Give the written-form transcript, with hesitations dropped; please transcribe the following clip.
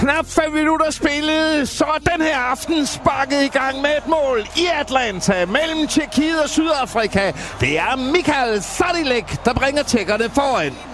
knap 5 minutter spillet, så er den her aften sparket i gang med et mål i Atlanta mellem Tjekkiet og Sydafrika. Det er Michael Sadilek, der bringer tjekkerne foran.